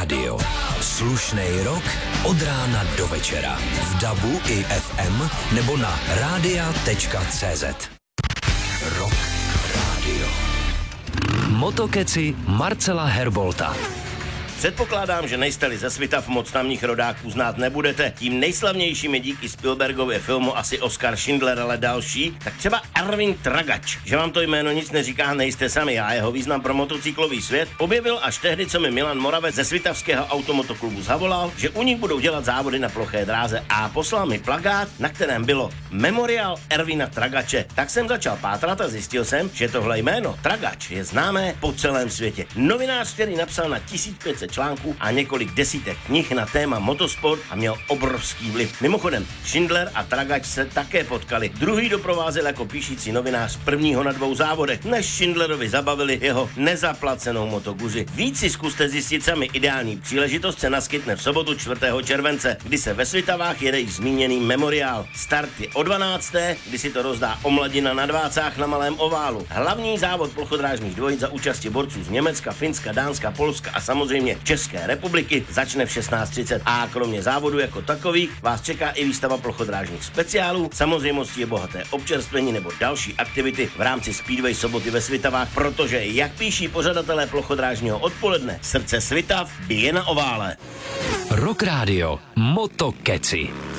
Radio. Slušnej rok od rána do večera. V DABu i FM nebo na radia.cz. Rock Radio. Motokeci Marcela Herbolta. Předpokládám, že nejste-li ze Svitav, moc tamních rodáků znát nebudete. Tím nejslavnějším je díky Spielbergově filmu asi Oskar Schindler, ale další, tak třeba Erwin Tragač. Že vám to jméno nic neříká, nejste sami. Já jeho význam pro motocyklový svět objevil až tehdy, co mi Milan Moravec ze svitavského automotoklubu zavolal, že u nich budou dělat závody na ploché dráze a poslal mi plakát, na kterém bylo Memoriál Erwina Tragače. Tak jsem začal pátrat a zjistil jsem, že tohle jméno Tragač je známé po celém světě. Novinář, který napsal na 1500 článků a několik desítek knih na téma motosport a měl obrovský vliv. Mimochodem, Schindler a Tragač se také potkali. Druhý doprovázel jako píšící novinář prvního na 2 závodech, než Schindlerovi zabavili jeho nezaplacenou motoguzi. Víc si zkuste zjistit sami. Ideální příležitost se naskytne v sobotu 4. července, kdy se ve Svitavách jede již zmíněný memoriál. Start je o 12., kdy si to rozdá Omladina na Dvácách na malém oválu. Hlavní závod plochodrážních dvojic za účasti borců z Německa, Finska, Dánska, Polska a samozřejmě České republiky začne v 16:30 a kromě závodu jako takových vás čeká i výstava plochodrážních speciálů, samozřejmostí je bohaté občerstvení nebo další aktivity v rámci Speedway soboty ve Svitavách, protože, jak píší pořadatelé plochodrážního odpoledne, srdce Svitav bije na ovále. Rock Radio Motokeci.